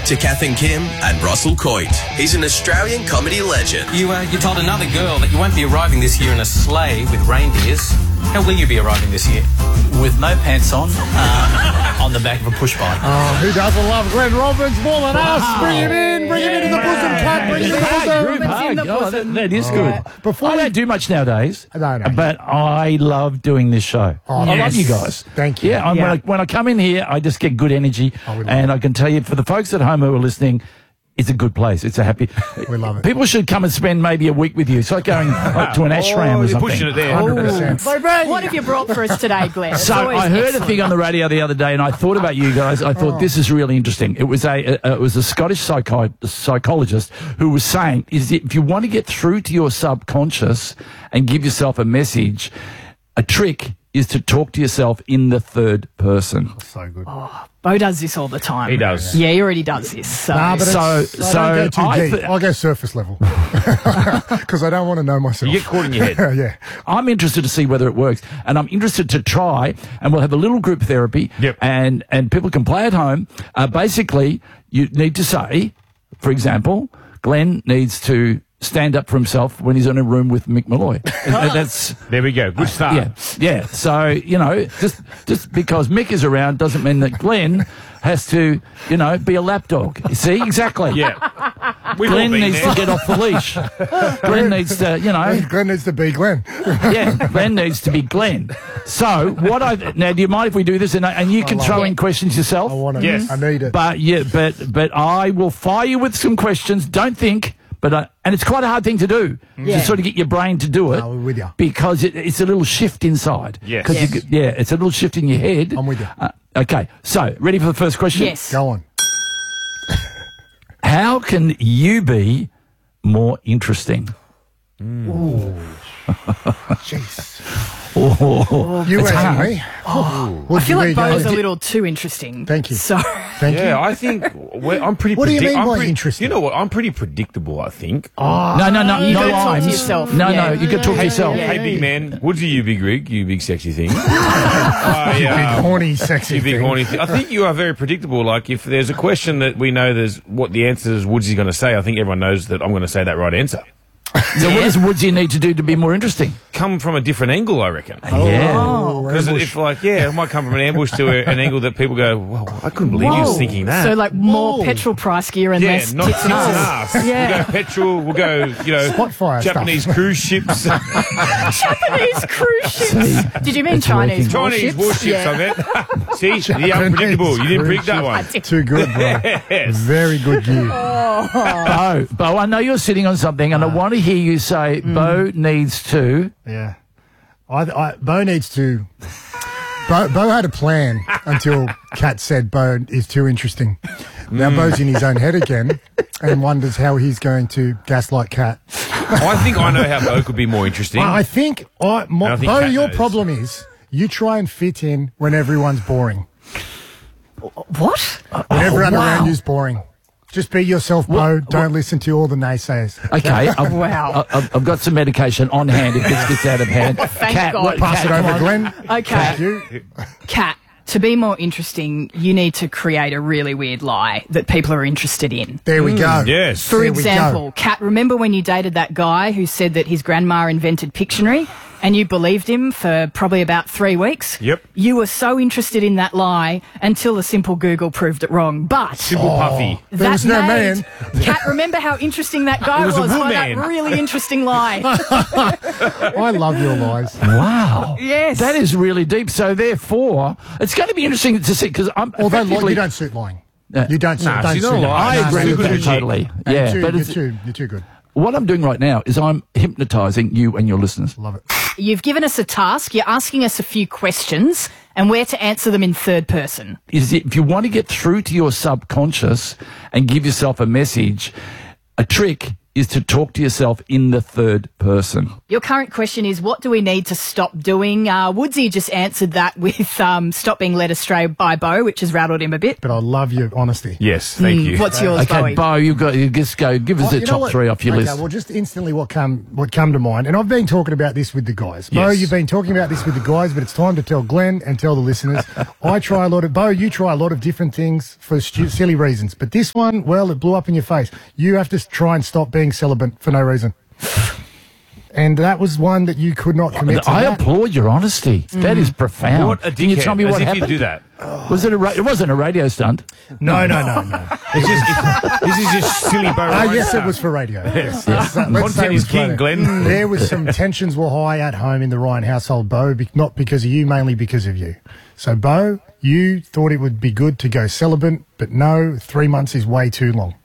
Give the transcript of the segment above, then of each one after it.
to Kath and Kim and Russell Coit. He's an Australian comedy legend. You told another girl that you won't be arriving this year in a sleigh with reindeers. How will you be arriving this year? With no pants on the back of a push bike. Oh, who doesn't love Glenn Robbins more than us? Bring him into the bosom, Cat. Bring him in the bosom. That is good. I don't do much nowadays, but I love doing this show. I love you guys. Thank you. Yeah, when I come in here, I just get good energy, and I can tell you, for the folks at home who are listening, it's a good place. It's a happy... We love it. People should come and spend maybe a week with you. It's like going to an ashram or something. Pushing it there. 100%. What have you brought for us today, Glenn? So I heard a thing on the radio the other day, and I thought about you guys. I thought this is really interesting. It was a Scottish psychologist who was saying, if you want to get through to your subconscious and give yourself a message, a trick is to talk to yourself in the third person. So good. Bo does this all the time. He does. Yeah, he already does this. So, Nah, but I don't go too deep. I'll go surface level because I don't want to know myself. You get caught in your head. Yeah. I'm interested to see whether it works, and I'm interested to try, and we'll have a little group therapy, and people can play at home. Basically, you need to say, for example, Glenn needs to stand up for himself when he's in a room with Mick Malloy. There we go. Good start. Yeah. So, just because Mick is around doesn't mean that Glenn has to, be a lapdog. You see? Exactly. Yeah. Glenn needs to get off the leash. Glenn needs to, Glenn needs to be Glenn. Yeah, Glenn needs to be Glenn. So, now, do you mind if we do this? And you can throw in questions yourself? I want it. Yes. I need it. But I will fire you with some questions. Don't think. And it's quite a hard thing to do, to sort of get your brain to do it. We're with you. Because it's a little shift inside. Yes. It's a little shift in your head. I'm with you. Okay, so, ready for the first question? yes. Go on. How can you be more interesting? Jeez. You asking me? I feel like Bo's a little too interesting. Thank you. So, Thank you. I think I'm pretty. What do you mean by interesting? You know what? I'm pretty predictable. I think. No, you no gotta talk to rhymes. yourself. No, Yeah. you can talk to yourself. Yeah. Hey, big man. Woodsy, you big rig, you big sexy thing. Big horny, sexy You big thing. horny thing. I think you are very predictable. Like, if there's a question that we know there's what the answer is Woodsy's going to say, I think everyone knows that I'm going to say that right answer. So what does Woodsy need to do to be more interesting? Come from a different angle, I reckon. Because if, it might come from an ambush to an angle that people go, whoa, I couldn't believe he was thinking that. So, like, more petrol price gear and less not tits and ass. Yeah. We'll go petrol, we'll go, Spotfire Japanese stuff. cruise ships. Japanese cruise ships. Did you mean Chinese Chinese warships, I meant. See, the Japanese unpredictable. You didn't predict that one. Too good, bro. Yes. Very good gear. Bo, I know you're sitting on something, and I want to hear you say, Bo needs to... Yeah. Bo needs to... Bo had a plan until Kat said Bo is too interesting. Now Bo's in his own head again and wonders how he's going to gaslight Kat. I think I know how Bo could be more interesting. I think, I think Bo, Kat your knows. problem is you try and fit in when everyone's boring. What? When everyone around you's boring. Just be yourself, Bo. Don't listen to all the naysayers. Okay, Wow. I've got some medication on hand if this gets out of hand. Thank God. Pass it over, Glenn. Okay. Thank you. Kat, to be more interesting, you need to create a really weird lie that people are interested in. There we go. Yes. For There we example, Kat, remember when you dated that guy who said that his grandma invented Pictionary? And you believed him for probably about 3 weeks? Yep. You were so interested in that lie until a simple Google proved it wrong. But Simple puffy. There was no man. Kat, remember how interesting that guy was a was by that woman. really interesting lie. I love your lies. Wow. Yes. That is really deep. So therefore, it's going to be interesting to see, because I'm Although effectively... you don't suit lying. You don't suit she's not suit lying. I No, agree no, with no, that no, no. totally. Yeah, but you're too good. what I'm doing right now is I'm hypnotising you and your listeners. Love it. You've given us a task. You're asking us a few questions, and we're to answer them in third person. If you want to get through to your subconscious and give yourself a message, a trick is to talk to yourself in the third person. Your current question is, what do we need to stop doing? Woodsy just answered that with stop being led astray by Bo, which has rattled him a bit. But I love your honesty. Yes, thank you. What's yours, Okay, Bowie? Bo, you just go. Give us the You know top what? 3 off your list. Okay, well, just instantly what come to mind, and I've been talking about this with the guys. Bo, Yes. you've been talking about this with the guys, but it's time to tell Glenn and tell the listeners. I try a lot of, Bo, you try a lot of different things for silly reasons, but this one, well, it blew up in your face. You have to try and stop being celibate for no reason. And that was one that you could not commit to. I that. applaud your honesty. That is profound. What a dickhead. Can you tell me As what if happened? you do that. Was it it wasn't a radio stunt? No. This is just silly Bo Ryan Yes, stuff. it was for radio. Yes. Let's say Content it was is king, for- Glenn. There was some tensions were high at home in the Ryan household, Bo, not because of you, mainly because of you. So, Bo, you thought it would be good to go celibate, but no, 3 months is way too long.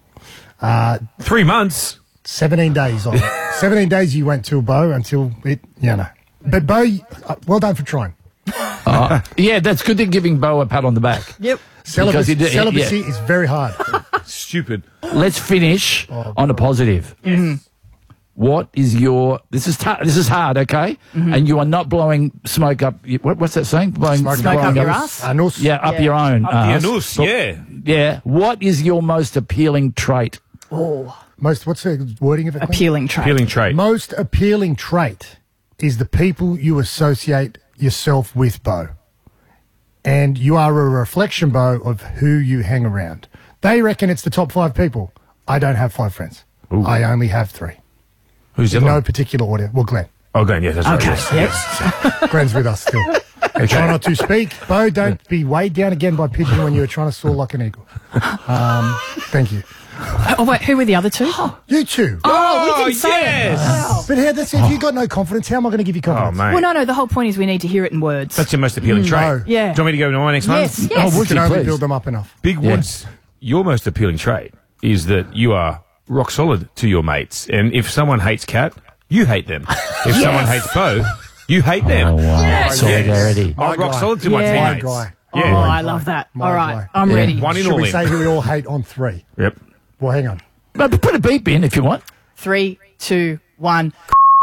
3 months. 17 days on. 17 days you went to, Bo, until it, But, Bo, well done for trying. Yeah, that's good. They're giving Bo a pat on the back. Yep. Because he did- Celibacy yeah. is very hard. Stupid. Let's finish on a positive. What is your? This is hard, okay? And you are not blowing smoke up. What's that saying? Blowing Smoke up blowing your ass? Anus. Yeah, up your own. The arse. anus, But- yeah. Yeah. What is your most appealing trait? What's the wording of it? Glenn? Appealing trait. Feeling trait. Most appealing trait is the people you associate yourself with, Bo. And you are a reflection, Bo, of who you hang around. They reckon it's the top 5 people. I don't have 5 friends. I only have 3. Who's the In other no one? particular order. Well, Glenn. Oh, Glenn, yes, that's right. Okay. Yes. Glenn's with us still. Try not to speak. Bo, don't be weighed down again by pigeon when you were trying to soar like an eagle. Thank you. Oh, wait, who were the other 2? You too. Oh, we didn't say it. yes. But if you've got no confidence, how am I going to give you Oh, confidence? mate. Well, no, the whole point is we need to hear it in words. That's your most appealing trait. No. Yeah. Do you want me to go to my next Yes, one? yes. Oh, You Woodsy, can only please. build them up enough. Big Woods, your most appealing trait is that you are rock solid to your mates. And if someone hates Kat, you hate them. If someone hates Bo, you hate them. Oh wow! Yes. Solidarity. I'm rock guy. solid to my Yeah. teammates. My guy. Yeah. Oh, I love that. My All right, guy. I'm Yeah. ready. One in Should all we in. say who we all hate on 3? Yep. Well, hang on. But put a beep in if you want. 3, 2, 1.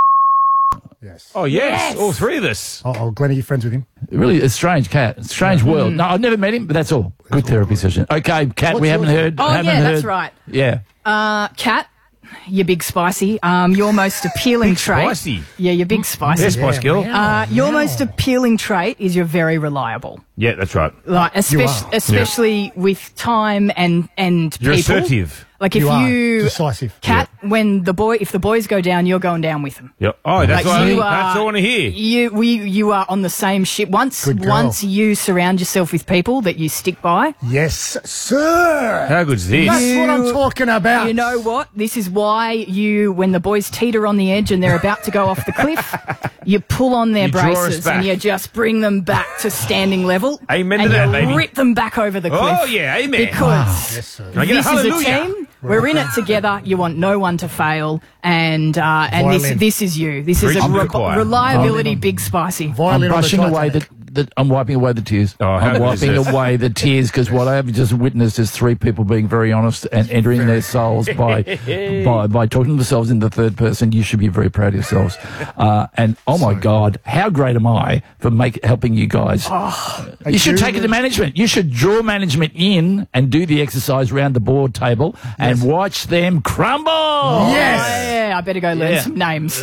Yes. Oh, yes. All 3 of us. Oh, Glenn, are you friends with him? Really, a strange cat. Strange world. No, I've never met him, but that's all. Good therapy session. Okay, Kat, we What's haven't yours? heard. Oh, haven't yeah, that's heard- right. Yeah. Cat, you're big spicy. Your most appealing Big trait. spicy. Yeah, you're big spicy. Yes, Spice Girl. Your most appealing trait is you're very reliable. Yeah, that's right. Like, You are. especially with time and You're people. assertive. Like if You are you decisive. Cat, if the boys go down, you're going down with them. Yep. Oh, that's Like, what you that's all I want to hear. You are on the same ship. Once Good girl. once you surround yourself with people that you stick by, Yes, sir. How good's this? That's what I'm talking about. you know what? This is why when the boys teeter on the edge and they're about to go off the cliff, you pull on their You draw us braces back. and you just bring them back to standing level. Amen to and that, you baby. rip them back over the cliff. Oh, yeah, amen. Because Yes, sir. Can I get this a is a hallelujah? team. We're in it together. You want no one to fail, and Violin. this is you. This is Preach a to the choir. reliability, big spicy. I'm Violin on the brushing away Titanic. I'm wiping away the tears. Oh, how I'm good is wiping this? away the tears because what I have just witnessed is 3 people being very honest and entering their souls by talking to themselves in the third person. You should be very proud of yourselves. And oh my God, how great am I for helping you guys? You should take it to management. You should draw management in and do the exercise round the board table and watch them crumble. Yeah, I better go learn Yeah. some names.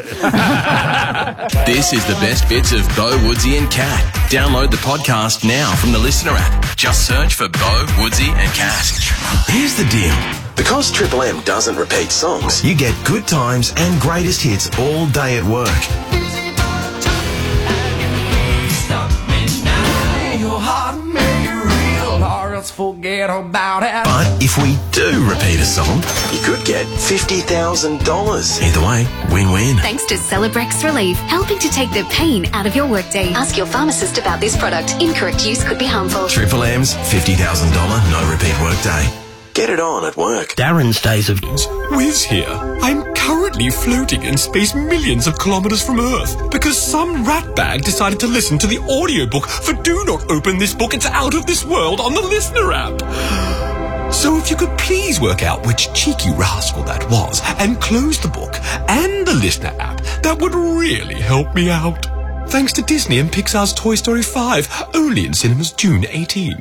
This is the best bits of Bo, Woodsy and Cat. Download the podcast now from the Listener app. Just search for Bo, Woodsy and Cat. Here's the deal. Because Triple M doesn't repeat songs, you get good times and greatest hits all day at work. But if we do repeat a song, you could get $50,000. Either way, win-win. Thanks to Celebrex Relief, helping to take the pain out of your workday. Ask your pharmacist about this product. Incorrect use could be harmful. Triple M's $50,000 no repeat workday. Get it on at work. Darren's days of Wiz here. I'm currently floating in space millions of kilometers from Earth because some ratbag decided to listen to the audiobook for Do Not Open This Book, It's Out of This World on the Listener app. So if you could please work out which cheeky rascal that was and close the book and the Listener app, that would really help me out. Thanks to Disney and Pixar's Toy Story 5, only in cinemas June 18.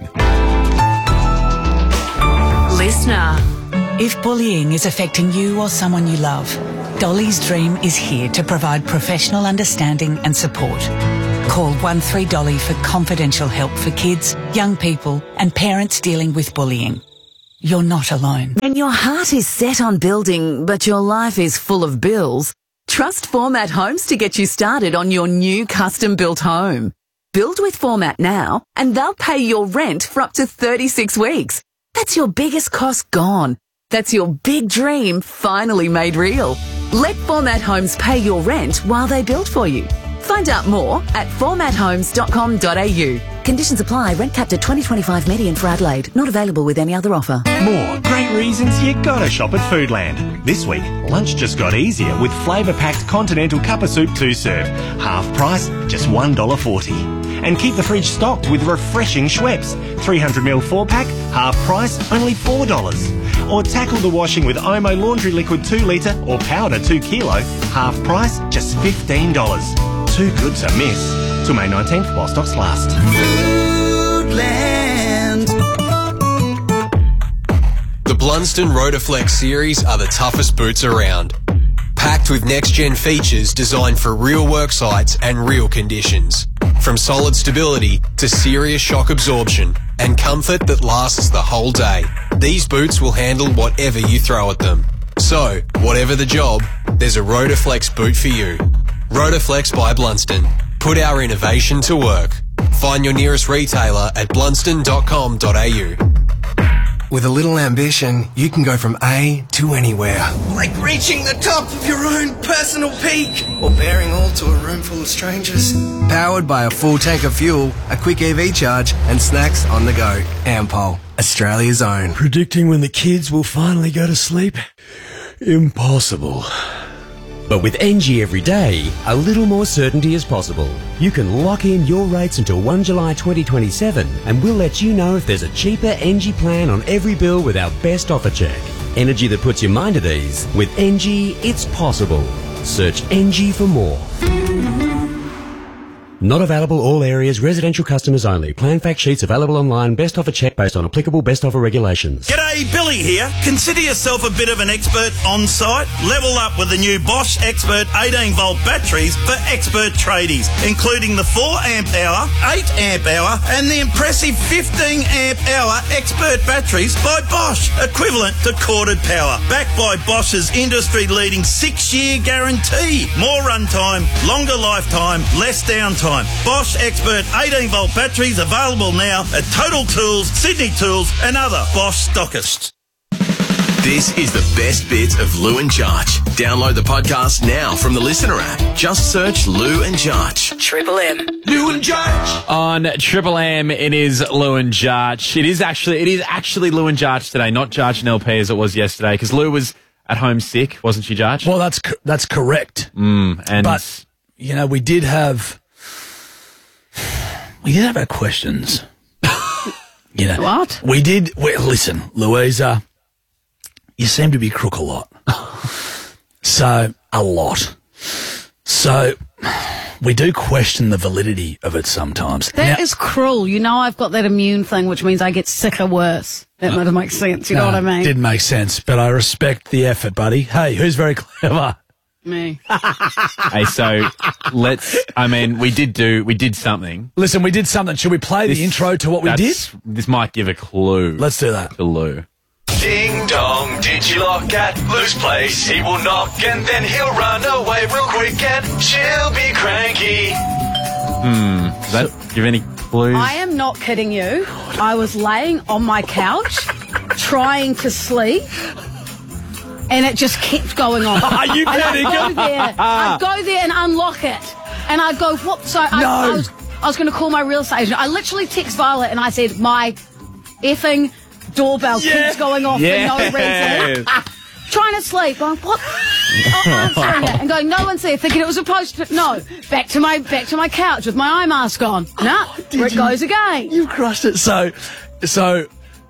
Listener. If bullying is affecting you or someone you love, Dolly's Dream is here to provide professional understanding and support. Call 13Dolly for confidential help for kids, young people and parents dealing with bullying. You're not alone. When your heart is set on building, but your life is full of bills, trust Format Homes to get you started on your new custom-built home. Build with Format now, and they'll pay your rent for up to 36 weeks. That's your biggest cost gone. That's your big dream finally made real. Let Format Homes pay your rent while they build for you. Find out more at formathomes.com.au. Conditions apply. Rent capped at 2025 median for Adelaide. Not available with any other offer. More great reasons you gotta shop at Foodland. This week, lunch just got easier with flavour-packed continental cup of soup 2-serve. Half price, just $1.40. And keep the fridge stocked with refreshing Schweppes. 300ml 4-pack, half price, only $4. Or tackle the washing with Omo laundry liquid 2 litre or powder 2 kilo, half price, just $15. Too good to miss. Till May 19th while stocks last. Foodland. The Blunston Rotaflex series are the toughest boots around. Packed with next-gen features designed for real work sites and real conditions. From solid stability to serious shock absorption and comfort that lasts the whole day. These boots will handle whatever you throw at them. So, whatever the job, there's a Rotaflex boot for you. Rotaflex by Blunston. Put our innovation to work. Find your nearest retailer at blunston.com.au. With a little ambition, you can go from A to anywhere. Like reaching the top of your own personal peak. Or bearing all to a room full of strangers. Powered by a full tank of fuel, a quick EV charge, and snacks on the go. Ampol, Australia's own. Predicting when the kids will finally go to sleep? Impossible. But with NG every day, a little more certainty is possible. You can lock in your rates until 1 July 2027 and we'll let you know if there's a cheaper NG plan on every bill with our best offer check. Energy that puts your mind at ease. With NG, it's possible. Search NG for more. Not available all areas, residential customers only. Plan fact sheets available online. Best offer check based on applicable best offer regulations. G'day, Billy here. Consider yourself a bit of an expert on site. Level up with the new Bosch Expert 18-volt batteries for expert tradies, including the 4 amp hour, 8 amp hour, and the impressive 15 amp hour expert batteries by Bosch, equivalent to corded power. Backed by Bosch's industry-leading 6-year guarantee. More runtime, longer lifetime, less downtime. Bosch Expert 18-volt batteries available now at Total Tools, Sydney Tools and other Bosch stockists. This is the best bit of Lou and Jarch. Download the podcast now from the Listener app. Just search Lou and Jarch. Triple M. Lou and Jarch. On Triple M, it is Lou and Jarch. It is actually Lou and Jarch today, not Jarch and LP as it was yesterday, because Lou was at home sick, wasn't she, Jarch? Well, that's correct. But, you know, we did have our questions. You know, what? Listen, Louisa, you seem to be crook a lot. A lot. So we do question the validity of it sometimes. That is cruel. You know, I've got that immune thing, which means I get sicker worse. That might make sense. You know what I mean? Didn't make sense, but I respect the effort, buddy. Hey, who's very clever? Me. Hey, so we did something. Listen, we did something. Should we play the intro to what we did? This might give a clue. Let's do that. To Lou. Ding dong, did you lock at Lou's place? He will knock and then he'll run away real quick and she'll be cranky. Does that give any clues? I am not kidding you. I was laying on my couch trying to sleep. And it just kept going on. Are you kidding? I'd go there and unlock it. And I'd go, what? So I was going to call my real estate agent. I literally text Violet and I said, my effing doorbell keeps going off for no reason. Trying to sleep. Going, what? Answering it and going, no one's there. Thinking it was a post. No. Back to my couch with my eye mask on. Nah. There it goes again. You crushed it. So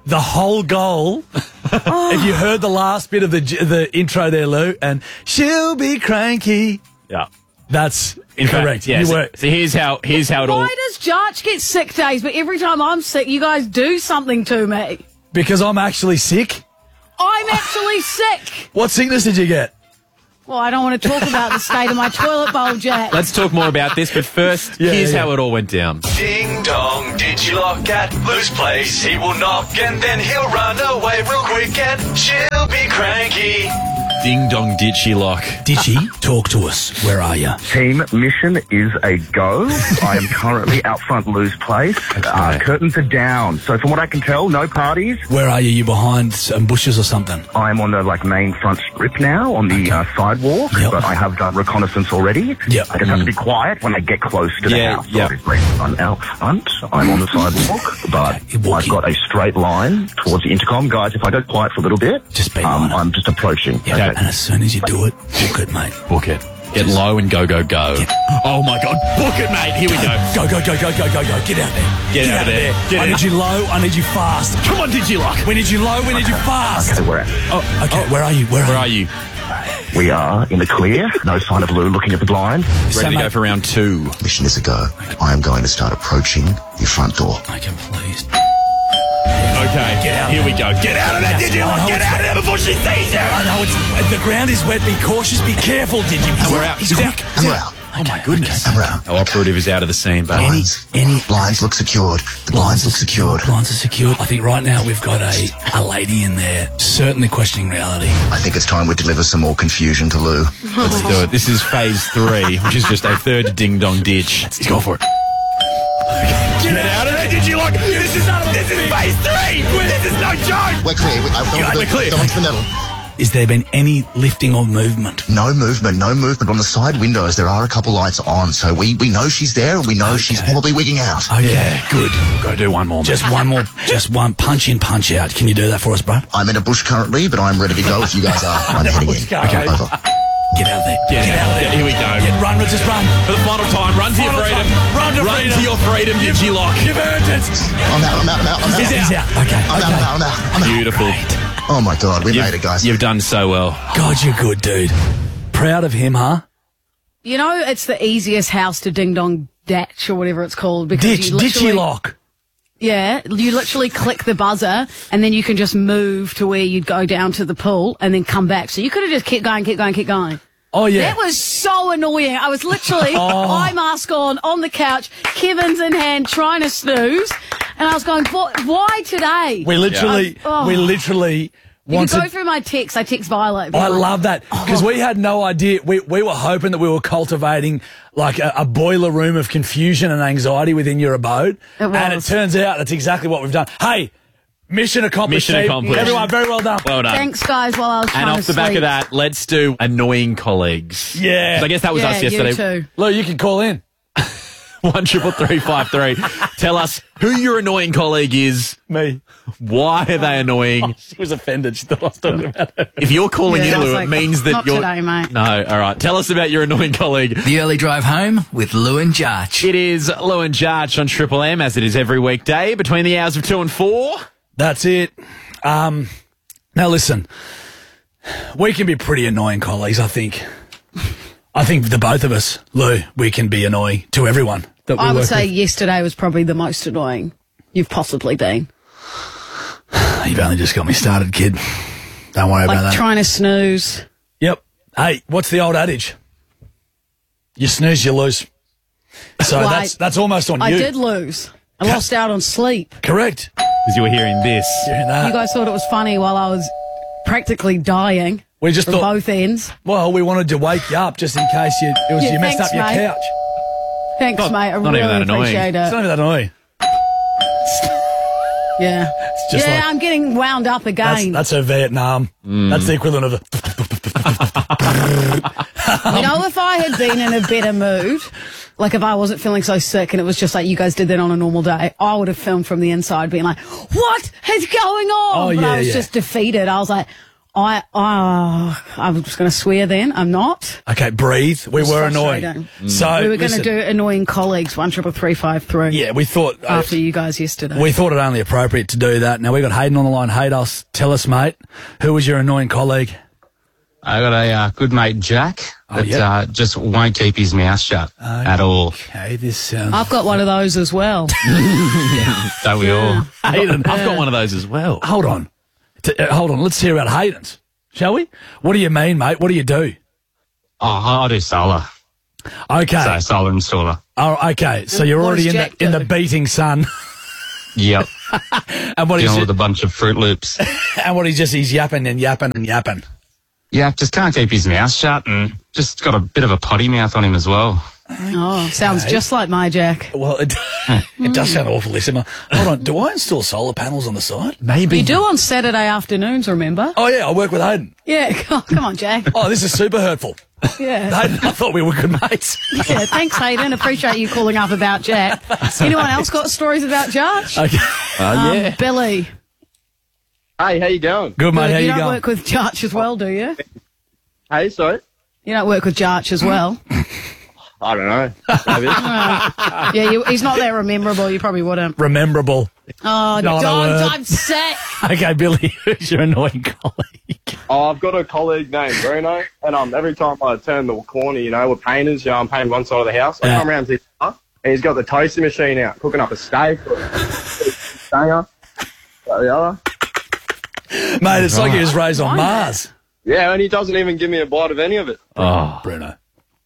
the whole goal. If you heard the last bit of the intro there, Lou, and she'll be cranky. Yeah. That's In correct. fact, yeah, You so, were. so here's how it all... Why does Jarch get sick days, but every time I'm sick, you guys do something to me? Because I'm actually sick. I'm actually sick. What sickness did you get? Well, I don't want to talk about the state of my toilet bowl, Jack. Let's talk more about this, but first, here's how it all went down. Ding dong, did you lock at Lou's place? He will knock and then he'll run away real quick and she'll be cranky. Ding dong, did she lock? Ditchy, talk to us. Where are you? Team mission is a go. I am currently out front Lou's place. Curtains are down. So from what I can tell, no parties. Where are you? You behind some bushes or something? I am on the main front strip now on the sidewalk, but I have done reconnaissance already. Yep. I just have to be quiet when I get close to the house. Obviously, I'm out front. I'm on the sidewalk, but I've got a straight line towards the intercom. Guys, if I go quiet for a little bit, just be I'm just approaching. Yeah. And as soon as you do it, book it, mate. Book it. Get low and go, go, go. Oh, my God. Book it, mate. Here we go. Go, go, go, go, go, go, go. Get out there. Get out of there. I need you low. I need you fast. Come on, Digilock. We need you low. We need you fast. Okay, we're at. Oh, okay. Where are you? Where are you? We are in the clear. No sign of Lou looking at the blind. Ready to go for round 2. Mission is a go. I am going to start approaching your front door. I can please. Okay, here we go. Get out of there, Digilock! Get out of there before she sees you! I know, the ground is wet. Be cautious. Be careful, Digi. And we're out. He's out. And we're out. Oh, my goodness. And we're out. Our operative is out of the scene, but... Blinds look secured. The blinds look secured. Blinds are secured. I think right now we've got a lady in there certainly questioning reality. I think it's time we deliver some more confusion to Lou. Let's do it. This is phase 3, which is just a third ding-dong ditch. Let's go for it. Get out of there, Digilock! This is phase 3! This is no joke! We're clear. We're clear. Go onto the metal. Has there been any lifting or movement? No movement. On the side windows, there are a couple lights on, so we know she's there, and we know she's probably wigging out. Oh, yeah, good. Go do one more. Just one more. Just one. Punch in, punch out. Can you do that for us, bro? I'm in a bush currently, but I'm ready to go if you guys are. I'm heading in. Okay. Over. Get out of there. Get out of there. Here we go. Run, just run. For the final time, run to your freedom. Run to your freedom, Digilock. You've earned it. I'm out. He's out. Okay. I'm out. Beautiful. Oh, my God. We made it, guys. You've done so well. God, you're good, dude. Proud of him, huh? You know, it's the easiest house to ding-dong datch or whatever it's called. Because Ditchy-lock. Yeah, you literally click the buzzer and then you can just move to where you'd go down to the pool and then come back. So you could have just kept going. Oh, yeah. That was so annoying. I was literally eye mask on the couch, Kevin's in hand, trying to snooze. And I was going, why today? We literally You can go through my text. I text Violet. I love that because we had no idea. We were hoping that we were cultivating like a boiler room of confusion and anxiety within your abode. And it turns out that's exactly what we've done. Hey, mission accomplished. Mission accomplished. Everyone, very well done. Well done. Thanks, guys, while I was trying to And off the back of that, let's do annoying colleagues. Yeah. So I guess that was us yesterday. You too. Lou, you can call in. 1-333-553. Tell us who your annoying colleague is. Me. Why are they annoying? She was offended. She thought I was talking about her. If you're calling in, Lou, like, it means that not you're... today, mate. No, all right. Tell us about your annoying colleague. The early drive home with Lou and Jarch. It is Lou and Jarch on Triple M, as it is every weekday, between the hours of 2 and 4. That's it. Now listen, we can be pretty annoying colleagues, I think. I think the both of us, Lou, we can be annoying to everyone. That we I would work say with. yesterday was probably the most annoying you've possibly been. You've only just got me started, kid. Don't worry about that. Trying to snooze. Yep. Hey, what's the old adage? You snooze, you lose. So Well, that's almost on you. I did lose. I lost out on sleep. Correct. Because you were hearing this. Hearing that. You guys thought it was funny while I was practically dying. We just from thought both ends. Well, we wanted to wake you up just in case you messed up thanks, your mate. couch. Thanks, mate. I not really even that annoying. appreciate It's it. not even that annoying. Yeah. just Yeah, like- I'm getting wound up again. That's her Vietnam. That's the equivalent of a... You know, if I had been in a better mood, like if I wasn't feeling so sick and it was just like you guys did that on a normal day, I would have filmed from the inside being like, what is going on? Oh, but yeah, I was yeah. just defeated. I was like, I'm just going to swear then. I'm not. Okay, breathe. We It's were annoying. frustrating. So we were going to listen, do annoying colleagues 13353. Yeah, we thought after you guys yesterday. we thought it only appropriate to do that. Now we got Hayden on the line. Hayden, tell us, mate, who was your annoying colleague? I got a good mate, Jack, that just won't keep his mouth shut at all. Okay, this sounds... I've got one of those as well. Don't we all? Hayden, I've got one of those as well. Hold on. Hold on. Let's hear about Hayden's, shall we? What do you mean, mate? What do you do? Oh, I do solar. Okay. So solar installer. Oh, okay. So you're What already does in Jack the, in the beating sun. Yep. And what Dealing he's with a bunch of Fruit Loops. and what he's yapping and yapping and yapping. Yeah, just can't keep his mouth shut and just got a bit of a potty mouth on him as well. Oh, sounds just like my Jack. Well, it does sound awfully similar. Hold on. Do I install solar panels on the side? You do on Saturday afternoons, remember? Oh, yeah. I work with Hayden. Yeah, come on, Jack. Oh, this is super hurtful. Yeah. Hayden, I thought we were good mates. Yeah, thanks, Hayden. Appreciate you calling up about Jack. Anyone else got stories about Jarch? Okay. Billy. Hey, how you going? Good, mate. How you you don't going? work with Jarch as well, do you? Hey, sorry? You don't work with Jarch as well? I don't know. Maybe. Yeah, he's not that rememberable. You probably wouldn't. Rememberable. Oh, Not a don't, word. I'm sick. Okay, Billy, who's your annoying colleague? Oh, I've got a colleague named Bruno, and every time I turn the corner, we're painters, I'm painting one side of the house. I come around to his car, and he's got the toaster machine out, cooking up a steak or a stinger, like the other. Mate, it's like he was raised on Mars. Yeah, and he doesn't even give me a bite of any of it. Oh, Bruno.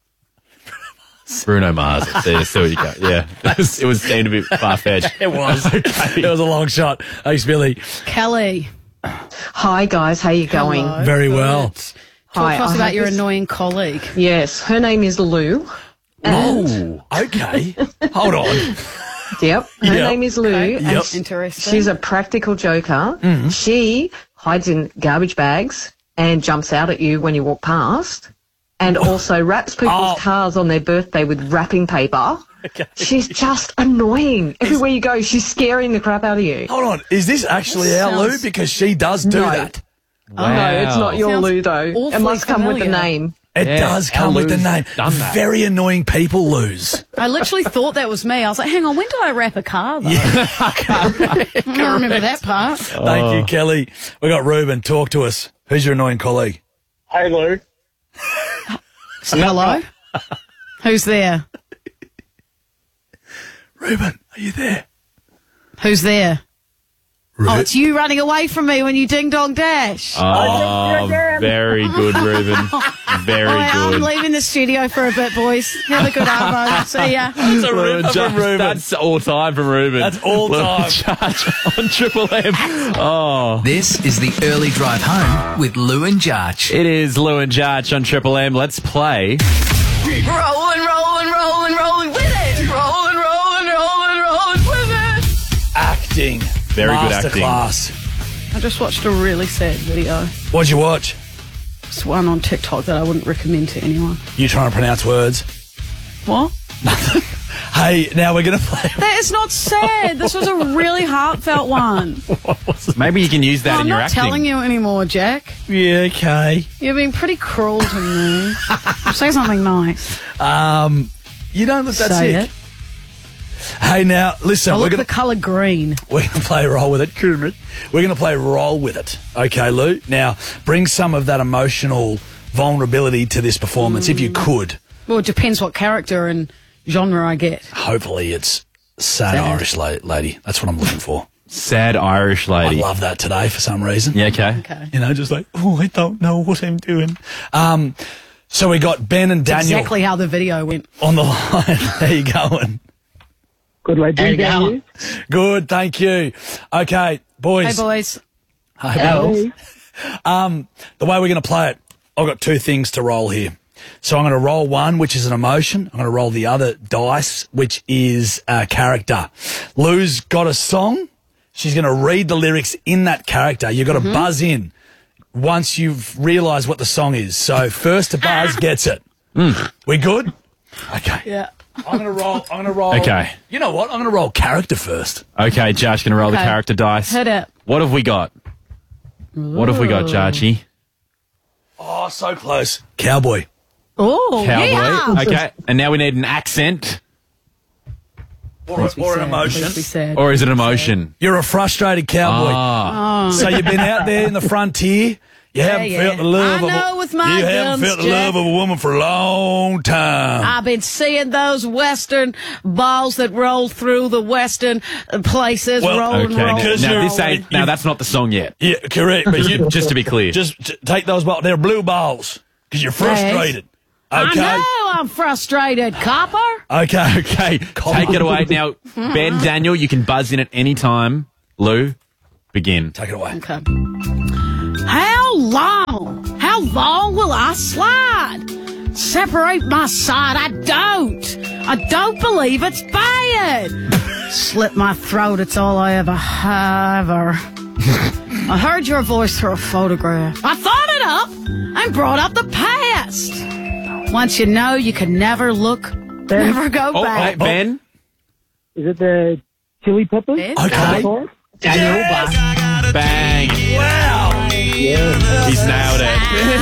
Bruno Mars. I see what you got. Yeah, it was seemed a bit far fetched. It was. It was a long shot. Thanks, Billy. Kelly. Hi guys, how you going? Hello. Very well. Talk to us I about have your this- annoying colleague. Yes, her name is Lou. Oh, okay. Hold on. Yep, her Yep. name is Lou. Okay, and yep. Interesting. She's a practical joker. Mm-hmm. She hides in garbage bags and jumps out at you when you walk past, and also wraps people's cars on their birthday with wrapping paper. Okay. She's just annoying. Everywhere you go, she's scaring the crap out of you. Hold on. Is this actually our Lou? Sounds- Because she does do No. that. Oh, no, it's not your Sounds Lou, though. It awfully must come with the familiar. name. It does come with the name. done that. Very annoying people lose. I literally thought that was me. I was like, hang on, when did I wrap a car, though? I don't remember that part. Thank you, Kelly. We got Ruben. Talk to us. Who's your annoying colleague? Hey, Lou. Hello? Who's there? Ruben, are you there? Who's there? Oh, it's you running away from me when you ding-dong dash. Oh, very good, Ruben. Very I'm good. leaving the studio for a bit, boys. Have a good arvo. See ya. That's a Lou and ripper from Judge, Ruben. That's all time from Ruben. That's all Lou time. and Judge on Triple M. Oh. This is the early drive home with Lou and Jarch. It is Lou and Judge on Triple M. Let's play. Rolling, rolling, rolling, rolling with it. Rolling, rolling, rolling, rolling with it. Acting. Very good acting. Masterclass. I just watched a really sad video. What'd you watch? It's one on TikTok that I wouldn't recommend to anyone. You trying to pronounce words? What? Hey, now we're going to play. That is not sad. This was a really heartfelt one. Maybe you can use that I'm in your not acting. telling you anymore, Jack. Yeah, okay. You've been pretty cruel to me. Say something nice. You don't look that Say sick. it. Hey, now, listen. I We're look going the colour green. to play roll with it. Kermit. We're going to play roll with it. Okay, Lou? Now, bring some of that emotional vulnerability to this performance, if you could. Well, it depends what character and genre I get. Hopefully it's sad Irish lady. That's what I'm looking for. Sad Irish lady. I love that today for some reason. Yeah, okay. You know, just like, oh, I don't know what I'm doing. So we got Ben and That's Daniel exactly how the video went. on the line. How you going? Good, lady. How you going? Good, thank you. Okay, boys. Hey, boys. Hi, Bill. The way we're going to play it, I've got two things to roll here. So I'm going to roll one, which is an emotion. I'm going to roll the other dice, which is a character. Lou's got a song. She's going to read the lyrics in that character. You've got to buzz in once you've realised what the song is. So first to buzz gets it. We good? Okay. Yeah. I'm going to roll. Okay. You know what? I'm going to roll character first. Okay, Josh, going to roll the Okay. character dice. Hit it. What have we got? What have we got, Jarchi? Oh, so close. Cowboy. Oh, Cowboy. Okay, and now we need an accent. Or an emotion. Or is it an emotion? You're a frustrated cowboy. Ah. So you've been out there in the frontier. You haven't felt the love I know with my you haven't guns, felt the love Jack. of a woman for a long time. I've been seeing those western balls that roll through the western places. rolling. Now this ain't. Now that's not the song yet. Yeah, correct. But you just to be clear, just take those balls. They're blue balls because you're frustrated. Okay. I know I'm frustrated, copper. Okay. Take it away now, Ben, Daniel. You can buzz in at any time. Lou, begin. Take it away. Okay. How long will I slide? Separate my side. I don't believe it's bad. Slit my throat. It's all I ever have. I heard your voice through a photograph. I thought it up and brought up the past. Once you know, you can never never go back. Hey, Ben. Is it the Chili Peppers? Okay. Daniel, bang. Wow. Yeah. He's nailed it.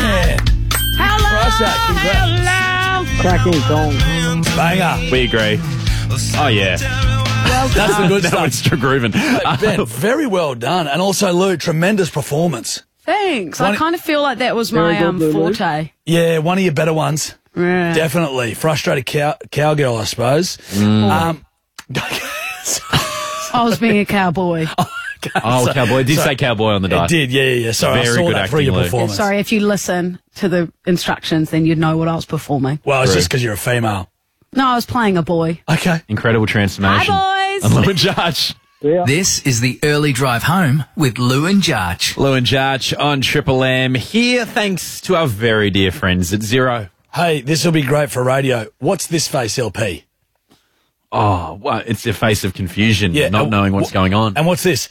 Hello. Cracking song. Banger. We agree. Oh, yeah. Well That's the done. good That stuff. one's still grooving. Ben, very well done. And also, Lou, tremendous performance. Thanks. I kind of feel like that was my forte. Yeah, one of your better ones. Yeah. Definitely. Frustrated cowgirl, I suppose. I was being a cowboy. Oh, cowboy. It did say cowboy on the dice. It did, yeah. Sorry, Very I saw good that through acting, your Lou. performance. Sorry, if you listen to the instructions, then you'd know what I was performing. Well, it's just because you're a female. No, I was playing a boy. Okay. Incredible transformation. Hi, boys. And Lou and Jarch. This is the early drive home with Lou and Jarch. Lou and Jarch on Triple M. Here, thanks to our very dear friends at Zero. Hey, this will be great for radio. What's this face LP? Oh, well, it's a face of confusion, not knowing what's going on. And what's this?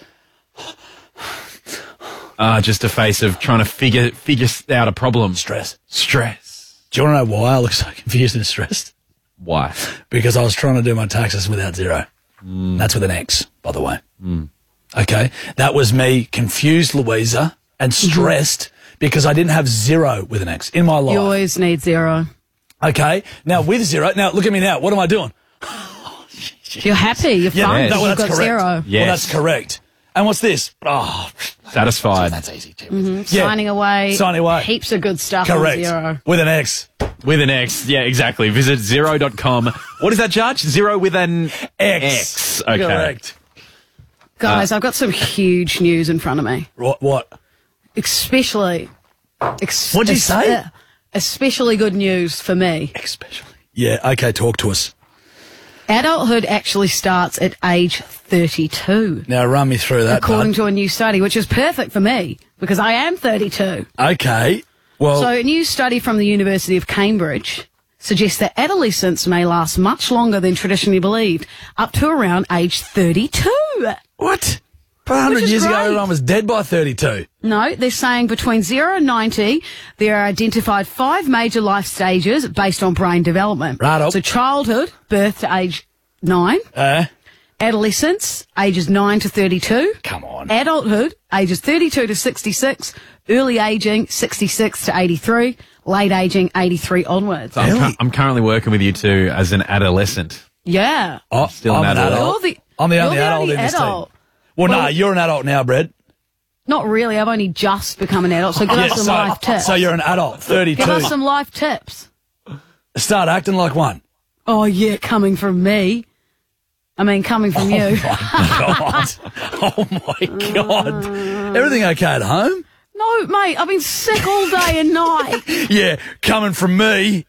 Just a face of trying to figure out a problem. Stress. Stress. Do you want to know why I look so confused and stressed? Why? Because I was trying to do my taxes without zero. That's with an X, by the way. Okay? That was me, confused Louisa, and stressed because I didn't have zero with an X in my life. You always need zero. Okay? Now, with zero, now look at me now. What am I doing? You're happy. You're fine. No, well, You've that's got correct. zero. Yes. Well, that's correct. And what's this? Oh, satisfied. That's easy too. Yeah. Signing away. Signing away. Heaps of good stuff Correct. on zero. With an X. With an X. Yeah, exactly. Visit zero.com. What is that, Judge? Zero with an X. Okay. Correct. Guys, I've got some huge news in front of me. What? Especially. What'd you say? Especially good news for me. Especially. Yeah, okay, talk to us. Adulthood actually starts at age 32. Now run me through that, according to a new study, which is perfect for me because I am 32. Okay. Well, So a new study from the University of Cambridge suggests that adolescence may last much longer than traditionally believed, up to around age 32. What? 100 Which is years ago, great. everyone was dead by 32. No, they're saying between 0 and 90, there are identified 5 major life stages based on brain development. Right. So childhood, birth to age 9. Adolescence, ages 9 to 32. Come on. Adulthood, ages 32 to 66. Early aging, 66 to 83. Late aging, 83 onwards. So I'm currently working with you two as an adolescent. Yeah. Oh, Still an adult. I'm the only you're adult in this team. Well, no, you're an adult now, Brett. Not really. I've only just become an adult. So give us some life tips. So you're an adult, 32. Give us some life tips. Start acting like one. Oh, yeah, coming from me. I mean, coming from you. Oh, my God. Everything okay at home? No, mate, I've been sick all day and night. Yeah, coming from me.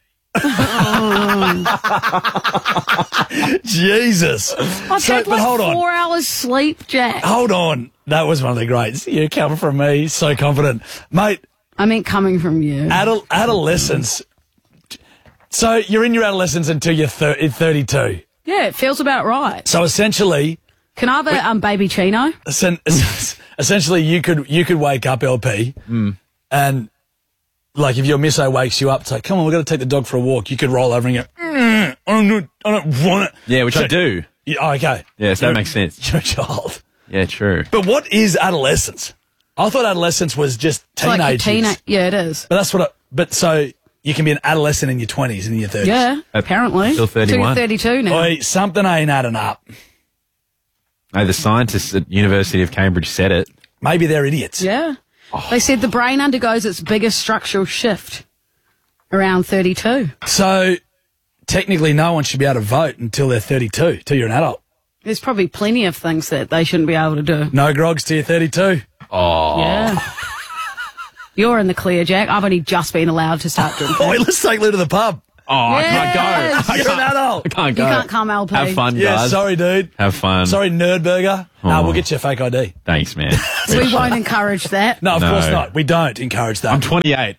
Jesus. I've had like 4 hours sleep, Jack. Hold on. That was one of the greats. Yeah, coming from me. So confident. Mate. I mean, coming from you. Adolescence. So you're in your adolescence until you're 32. Yeah, it feels about right. So essentially... Can I have a baby chino? Essentially, you could wake up, LP, and... Like, if your misso wakes you up, it's like, come on, we've got to take the dog for a walk. You could roll over and go, I don't want it. Yeah, which I do. Yeah, okay. Yeah, so that makes sense. You're a child. Yeah, true. But what is adolescence? I thought adolescence was just It's like your teenage years. Yeah, it is. But But so you can be an adolescent in your 20s and in your 30s. Yeah, apparently. Still 31. 32 now. Oi, something ain't adding up. No, the scientists at University of Cambridge said it. Maybe they're idiots. Yeah. They said the brain undergoes its biggest structural shift around 32. So technically no one should be able to vote until they're 32, till you're an adult. There's probably plenty of things that they shouldn't be able to do. No grogs till you're 32. Oh. Yeah. You're in the clear, Jack. I've only just been allowed to start drinking. Oi, let's take Lou to the pub. Oh, Yes. I can't go. You're an adult. I can't go. You can't come, LP. Have fun, Yeah, guys. sorry, dude. Have fun. Sorry, Nerdburger. No, Oh. we'll get you a fake ID. Thanks, man. We won't encourage that. No, of No. course not. We don't encourage that. I'm 28.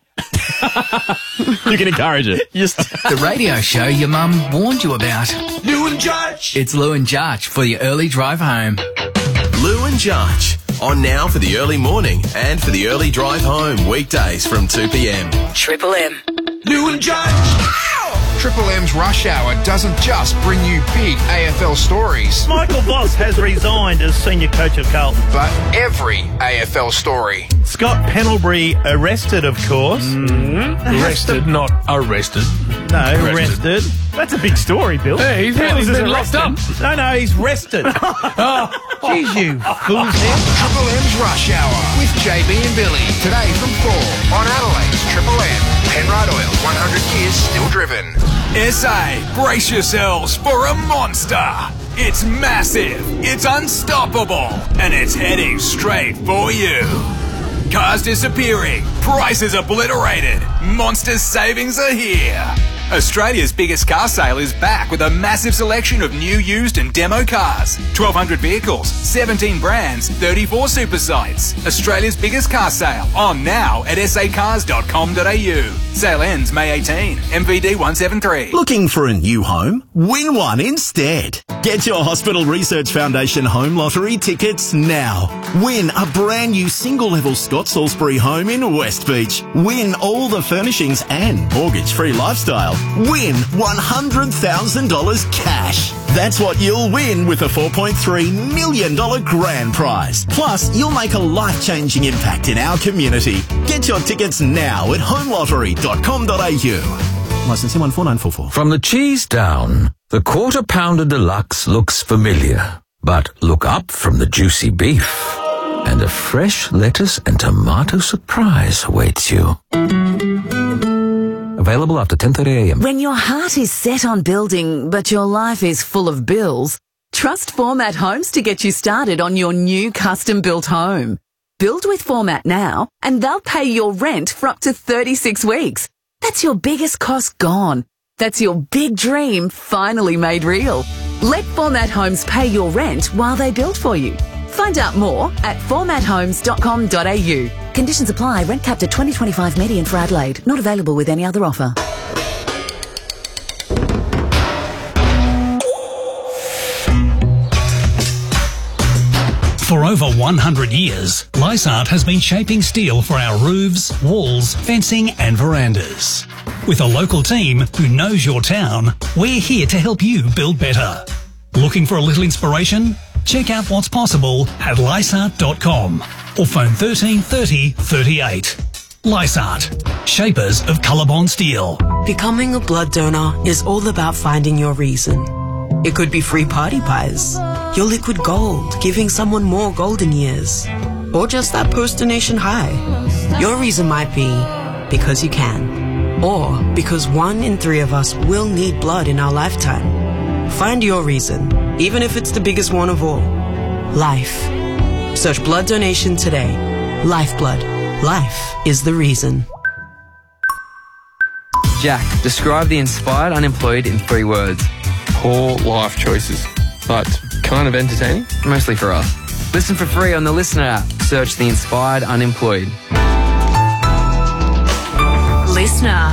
You can encourage it. The radio show your mum warned you about. Lou and Judge. It's Lou and Judge for your early drive home. Lou and Judge. On now for the early morning and for the early drive home. Weekdays from 2 p.m. Triple M. Lou and Judge. Triple M's Rush Hour doesn't just bring you big AFL stories, Michael Voss has resigned as senior coach of Carlton. but every AFL story. Scott Pendlebury arrested, of course. Arrested, not arrested. No, arrested. That's a big story, Bill. Hey, he's been locked up. No, he's rested. Jeez, you fool's head. Triple M's Rush Hour with JB and Billy. Today from 4 on Adelaide's Triple M. Penrite Oil, 100 years still driven. SA, brace yourselves for a monster. It's massive, it's unstoppable, and it's heading straight for you. Cars disappearing, prices obliterated, monster savings are here. Australia's biggest car sale is back with a massive selection of new, used and demo cars. 1,200 vehicles, 17 brands, 34 super sites. Australia's biggest car sale on now at sacars.com.au. Sale ends May 18. MVD 173. Looking for a new home? Win one instead. Get your Hospital Research Foundation Home Lottery tickets now. Win a brand new single-level Scott Salisbury home in West Beach. Win all the furnishings and mortgage-free lifestyle. Win $100,000 cash. That's what you'll win with a $4.3 million grand prize. Plus, you'll make a life-changing impact in our community. Get your tickets now at homelottery.com.au. Licensing 14944. From the cheese down, the Quarter Pounder Deluxe looks familiar. But look up from the juicy beef, and a fresh lettuce and tomato surprise awaits you. Available after 10:30 a.m. When your heart is set on building, but your life is full of bills, trust Format Homes to get you started on your new custom-built home. Build with Format now, and they'll pay your rent for up to 36 weeks. That's your biggest cost gone. That's your big dream finally made real. Let Format Homes pay your rent while they build for you. Find out more at formathomes.com.au. Conditions apply. Rent capped at 2025 median for Adelaide. Not available with any other offer. For over 100 years, Lysart has been shaping steel for our roofs, walls, fencing and verandas. With a local team who knows your town, we're here to help you build better. Looking for a little inspiration? Check out what's possible at lysart.com or phone 13 30 38. Lysart, shapers of Colorbond steel. Becoming a blood donor is all about finding your reason. It could be free party pies, your liquid gold, giving someone more golden years, or just that post-donation high. Your reason might be because you can, or because 1 in 3 of us will need blood in our lifetime. Find your reason, even if it's the biggest one of all. Life. Search blood donation today. Lifeblood. Life is the reason. Jack, describe the inspired unemployed in 3 words. Poor life choices, but kind of entertaining. Mostly for us. Listen for free on the Listener app. Search the inspired unemployed. Listener.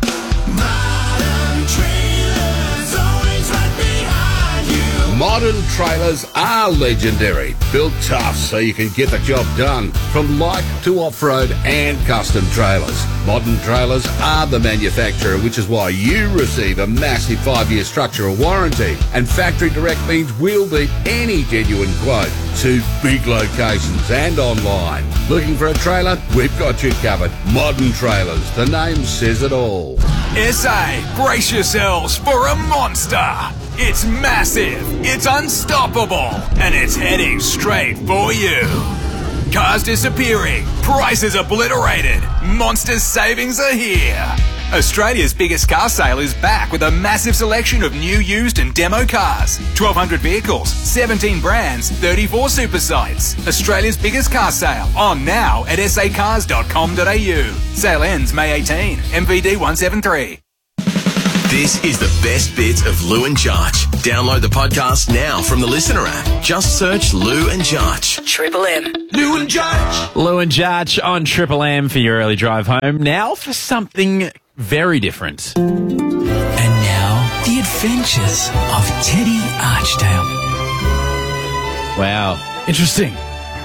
Modern trailers are legendary. Built tough so you can get the job done. From light to off-road and custom trailers. Modern Trailers are the manufacturer, which is why you receive a massive 5-year structural warranty. And factory direct means we'll beat any genuine quote. 2 big locations and online. Looking for a trailer? We've got you covered. Modern Trailers. The name says it all. SA, brace yourselves for a monster. It's massive, it's unstoppable, and it's heading straight for you. Cars disappearing, prices obliterated, monster savings are here. Australia's biggest car sale is back with a massive selection of new, used and demo cars. 1,200 vehicles, 17 brands, 34 super sites. Australia's biggest car sale, on now at sacars.com.au. Sale ends May 18, MVD 173. This is the best bits of Lou and Jarch. Download the podcast now from the Listener app. Just search Lou and Jarch. Triple M. Lou and Jarch. Lou and Jarch on Triple M for your early drive home. Now for something very different. And now, the adventures of Teddy Archdale. Wow. Interesting.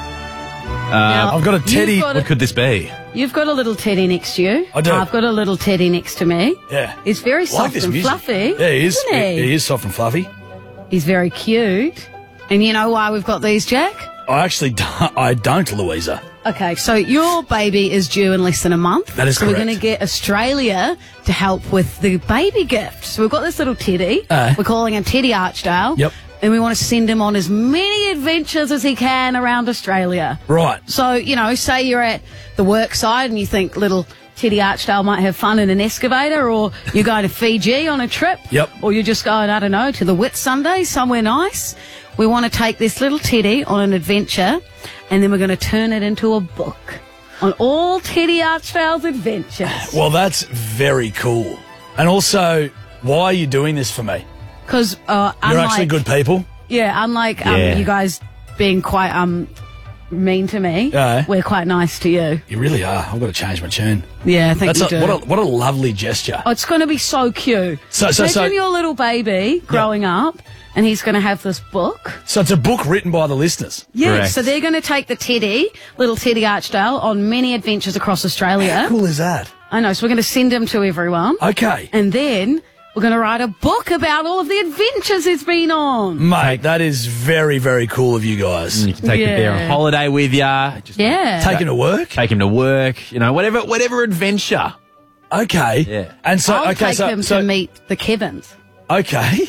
I've got a Teddy. What could this be? You've got a little Teddy next to you. I do. I've got a little Teddy next to me. Yeah. He's very soft this and music. fluffy. Yeah, he is. Isn't he? He is soft and fluffy. He's very cute. And you know why we've got these, Jack? I actually don't, Louisa. Okay, so your baby is due in less than a month. That is so correct. we're going to get Australia to help with the baby gift. So we've got this little Teddy. We're calling him Teddy Archdale. Yep. And we want to send him on as many adventures as he can around Australia. Right. So, you know, say you're at the work side and you think little Teddy Archdale might have fun in an excavator, or you're going to Fiji on a trip. Yep. Or you're just going, I don't know, to the Whitsunday, somewhere nice. We want to take this little Teddy on an adventure, and then we're going to turn it into a book on all Teddy Archdale's adventures. Well, that's very cool. And also, why are you doing this for me? Because You're actually good people. Yeah, unlike you guys being quite mean to me, we're quite nice to you. You really are. I've got to change my tune. Yeah, I think you do. What a lovely gesture. Oh, it's going to be so cute. So Imagine your little baby growing up, and he's going to have this book. So it's a book written by the listeners. Yeah, Correct. so they're going to take the Teddy, little Teddy Archdale, on many adventures across Australia. How cool is that? I know, so we're going to send him to everyone. Okay. And then we're going to write a book about all of the adventures he's been on. Mate, that is very, very cool of you guys. You can take the bear on holiday with you. Take him to work? Take him to work. You know, whatever adventure. Okay. Yeah. And so, I'll okay, take him to meet the Kevins. Okay.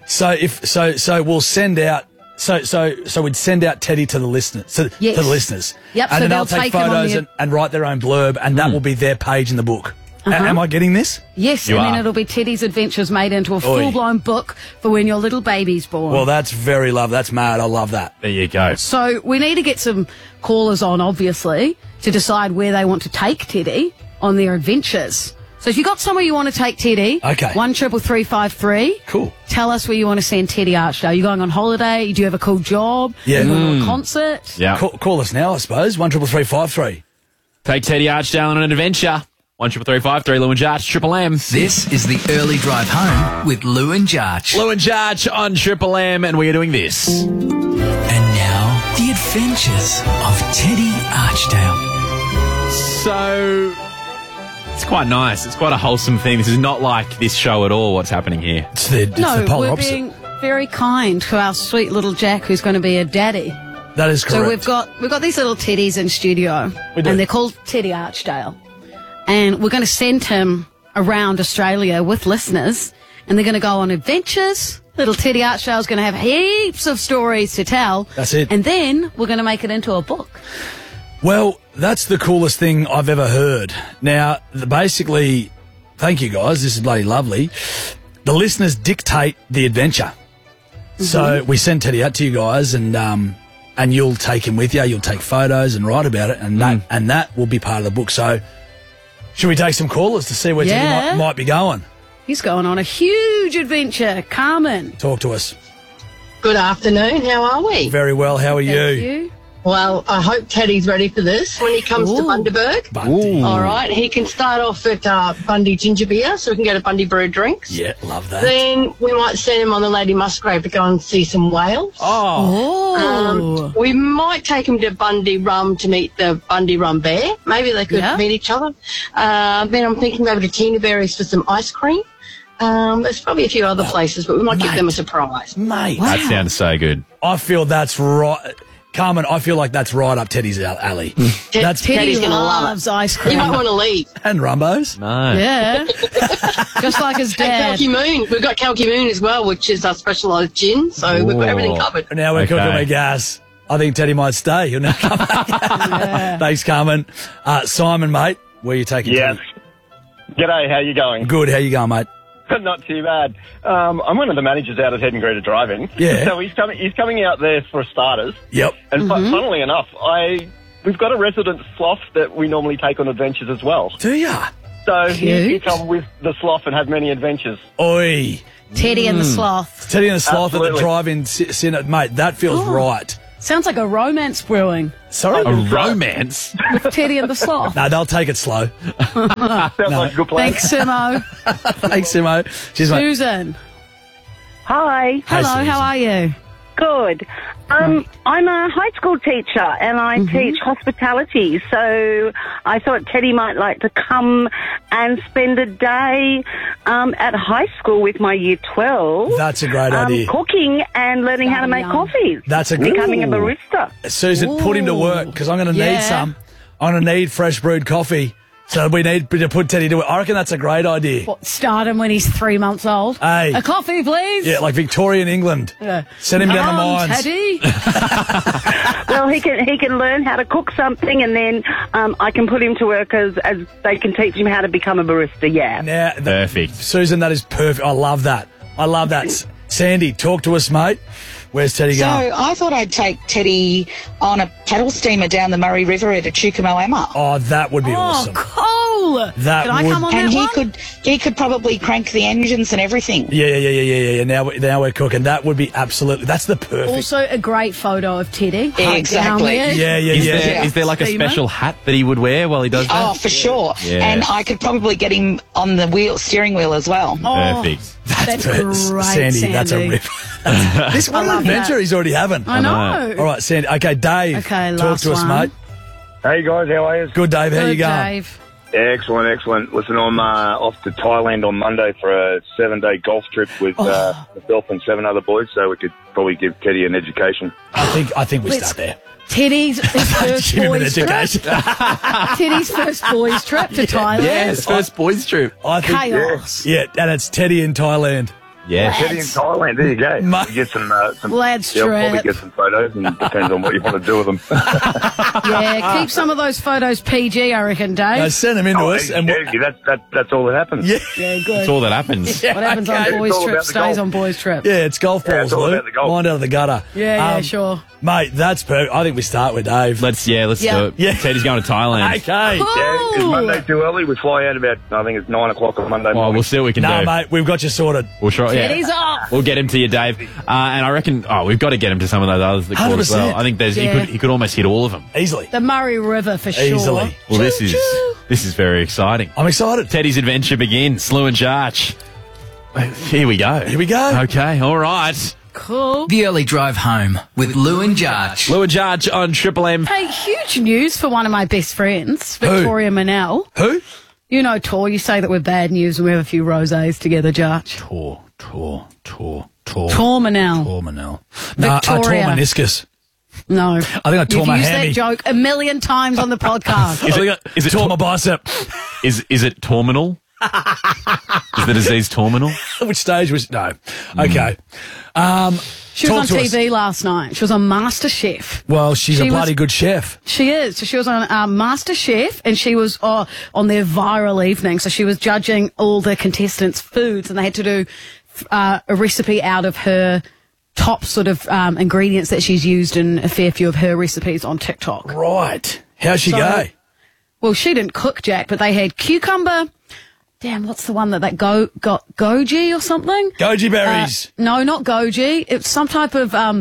So we'll send out. So we'd send out Teddy to the listeners. To the listeners. Yep, And so then they'll they'll take take him on photos the- and write their own blurb, and that will be their page in the book. Am I getting this? Yes, You and then are. it'll be Teddy's adventures made into a Oi. full-blown book for when your little baby's born. Well, that's very lovely. That's mad. I love that. There you go. So we need to get some callers on, obviously, to decide where they want to take Teddy on their adventures. So if you've got somewhere you want to take Teddy, Okay. 13353. Cool. Tell us where you want to send Teddy Archdale. You going on holiday? Do you have a cool job? Yeah. You going to a concert? Yeah. Call us now, I suppose. 13353. Take Teddy Archdale on an adventure. 13353, Lou and Jarch, Triple M. This is the early drive home with Lou and Jarch. Lou and Jarch on Triple M, and we are doing this. And now, the adventures of Teddy Archdale. So, it's quite nice. It's quite a wholesome thing. This is not like this show at all, what's happening here. It's the polar we're opposite. being very kind to our sweet little Jack, who's going to be a daddy. That is correct. So we've got these little teddies in studio, We do. and they're called Teddy Archdale, and we're going to send him around Australia with listeners, and they're going to go on adventures. Little Teddy Archdale's going to have heaps of stories to tell. That's it. And then we're going to make it into a book. Well, that's the coolest thing I've ever heard. Now, basically, thank you guys. This is bloody lovely. The listeners dictate the adventure. So we send Teddy out to you guys, and you'll take him with you. You'll take photos and write about it, and that will be part of the book. So, should we take some callers to see where Teddy might be going? He's going on a huge adventure. Carmen. Talk to us. Good afternoon. How are we? Very well. How are Thank you. Well, I hope Teddy's ready for this. When he comes to Bundaberg, all right, he can start off at Bundy Ginger Beer, so we can go to Bundy Brew Drinks. Yeah, love that. Then we might send him on the Lady Musgrave to go and see some whales. We might take him to Bundy Rum to meet the Bundy Rum Bear. Maybe they could meet each other. Then I'm thinking maybe to Tina Berry's for some ice cream. There's probably a few other places, but we might give them a surprise. Mate. That sounds so good. I feel that's right. Carmen, I feel like that's right up Teddy's alley. Teddy's going to love it. Ice cream. You might want to leave. And Rumbos. No. Yeah. Just like his dad. And Kalki Moon. We've got Kalki Moon as well, which is our specialised gin, so we've got everything covered. Now we're cooking with gas. I think Teddy might stay. He'll now come back. Thanks, Carmen. Simon, mate, where are you taking Teddy? G'day, how you going? Good, how you going, mate? Not too bad. I'm one of the managers out at Head and Greeter Drive-In. Yeah. So he's coming out there for starters. Yep. And funnily enough, we've got a resident sloth that we normally take on adventures as well. Do ya? So he come with the sloth and have many adventures. Oi. Teddy and the sloth. Teddy and the sloth at the Absolutely. drive-in centre. Mate, that feels right. Sounds like a romance brewing. Sorry? A romance? With Teddy and the sloth. No, they'll take it slow. Sounds like a good plan. Thanks, Simo. Thanks, Simo. Cheers, mate. Susan. Hi. Hello, how are you? Good. I'm a high school teacher and I teach hospitality, so I thought Teddy might like to come and spend a day at high school with my year 12. That's a great idea. Cooking and learning how to make coffees. That's a good Becoming a barista. Susan, put him to work because I'm going to need some. I'm going to need fresh brewed coffee. So we need to put Teddy to work. I reckon that's a great idea. What, start him when he's 3 months old? Hey. A coffee, please? Yeah, like Victorian England. Yeah. Send him down the mines. Teddy. Well, he can learn how to cook something, and then I can put him to work as they can teach him how to become a barista. Yeah. Now, Perfect. Susan, that is perfect. I love that. I love that. Sandy, talk to us, mate. Where's Teddy So going? I thought I'd take Teddy on a paddle steamer down the Murray River at Echuca-Moama. Oh, that would be awesome. Cool. That Can I would- come on And that one? he could probably crank the engines and everything. Yeah. Now we're cooking. That would be absolutely. That's the perfect. Also, a great photo of Teddy. Yeah, exactly. Is there like a special hat that he would wear while he does that? Oh, for sure. Yeah. And I could probably get him on the steering wheel as well. Perfect. That's great, Sandy, that's a rip. This what an adventure he's already having. I know. All right, Sandy. Okay, Dave. Okay, talk last to us, one. mate. Hey guys, how are you? Good, Dave. How you going? Dave. Excellent. Listen, I'm off to Thailand on Monday for a 7-day golf trip with myself and 7 other boys, so we could probably give Teddy an education. I think we Let's- start there. Teddy's his first Give him an boys trip. education. Teddy's first boys trip to Thailand. Yes, first boys trip. I think, Chaos. Yeah, and it's Teddy in Thailand. Yeah. Teddy in Thailand, there you go. Mate. You get some Lads yeah, I'll probably trip. get some photos, and it depends on what you want to do with them. Yeah, keep some of those photos PG, I reckon, Dave. No, send them into us. And that's all that happens. Yeah, Yeah, good. That's all that happens. What happens okay. on boys It's all trip about the stays golf. on boys trip. Yeah, it's golf balls, it's all Lou. about the golf. Mind out of the gutter. Yeah, sure. Mate, that's perfect. I think we start with Dave. Let's Yeah. do it. Yeah. Teddy's going to Thailand. Okay. Yeah, is Monday too early? We fly out about, I think it's 9 o'clock on Monday Well, morning. we'll see what we can No, do. mate, we've got you sorted. We'll try. Teddy's off. We'll get him to you, Dave. And I reckon, we've got to get him to some of those others that call as well. 100%. I think Yeah. he could almost hit all of them. Easily. The Murray River for sure. Easily. Well, this is very exciting. I'm excited. Teddy's adventure begins. Lou and Jarch. Here we go. Here we go. Okay, all right. Cool. The early drive home with Lou and Jarch. Lou and Jarch on Triple M. Hey, huge news for one of my best friends, Victoria Manel. Who? You know, Tor, you say that we're bad news and we have a few rosés together, Jarch. Tor. Tor Manel. Tor Manel. No, I tore Victoria. meniscus. No. I think I tore You've my used hammy. that joke a million times on the podcast. Is it tore my bicep? Is it terminal? Is the disease terminal? Which stage was no? Okay. She was on talk to us. TV last night. She was on MasterChef. Well, she's She a bloody was- good chef. She is. So she was on MasterChef and she was on their viral evening. So she was judging all the contestants' foods and they had to do a recipe out of her top sort of ingredients that she's used in a fair few of her recipes on TikTok. Right. How's she go? Well, she didn't cook, Jack, but they had cucumber. Damn, what's the one that got goji or something? Goji berries. No, not goji. It's some type of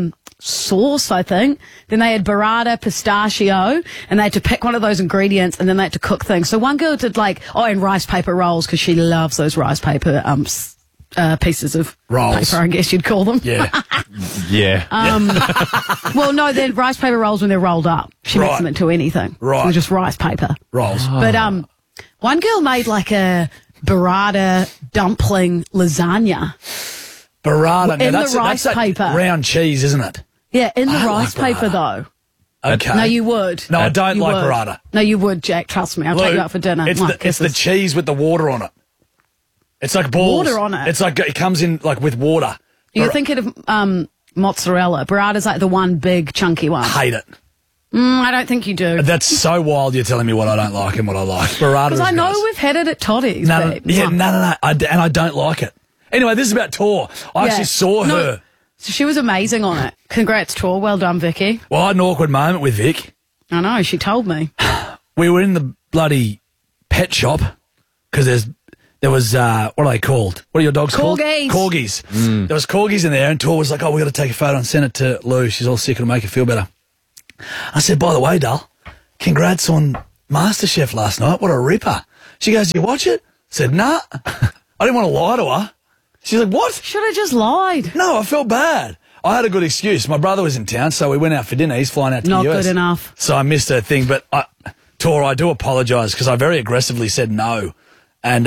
sauce, I think. Then they had burrata, pistachio, and they had to pick one of those ingredients, and then they had to cook things. So one girl did and rice paper rolls, because she loves those rice paper pieces of rolls. Paper, I guess you'd call them. Yeah. Yeah. Well, no, they're rice paper rolls when they're rolled up. She makes them into anything. Right. So they're just rice paper. Rolls. But one girl made like a burrata dumpling lasagna. Burrata. In Now, the rice that's paper. Round cheese, isn't it? Yeah, in the I rice like paper, though. Okay. No, you would. No, I don't You like would. burrata. No, you would, Jack. Trust me. I'll Lou, take you out for dinner. It's Mwah, the cheese with the water on it. It's like balls. Water on it? It's like it comes in like with water. You're thinking of mozzarella. Burrata's like the one big chunky one. Hate it. I don't think you do. That's so wild. You're telling me what I don't like and what I like. Burrata. Because I know we've had it at Toddy's. No, babe. yeah, no. And I don't like it. Anyway, this is about Tor. I actually saw her. So she was amazing on it. Congrats, Tor. Well done, Vicky. Well, I had an awkward moment with Vic. I know. She told me. We were in the bloody pet shop because there was, what are they called? What are your dogs called? Corgis. There was corgis in there, and Tor was like, we got to take a photo and send it to Lou. She's all sick. It'll make her feel better. I said, by the way, Dull, congrats on MasterChef last night. What a ripper. She goes, did you watch it? I said, nah. I didn't want to lie to her. She's like, what? Should have just lied. No, I felt bad. I had a good excuse. My brother was in town, so we went out for dinner. He's flying out to Not the US. good enough. So I missed her thing. But, Tor, I do apologise because I very aggressively said no. And,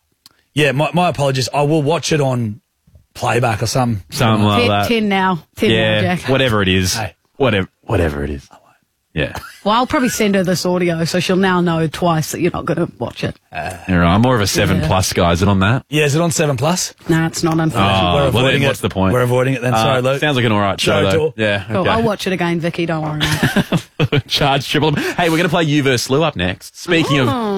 my apologies. I will watch it on playback or something. Something like that. 10 now. 10 now, Jack. Whatever it is. Hey. Whatever it is. Yeah. Well, I'll probably send her this audio so she'll now know twice that you're not going to watch it. You're right. I'm more of a 7+ guy. Is it on that? Yeah, is it on 7+? No, it's not, unfortunately. Oh, well then what's the point? We're avoiding it then. Sorry, Luke. Sounds like an all right show, though. Tor. Yeah. Cool. Okay. I'll watch it again, Vicky. Don't worry. Charge Triple M. Hey, we're going to play You vs. Lou up next. Speaking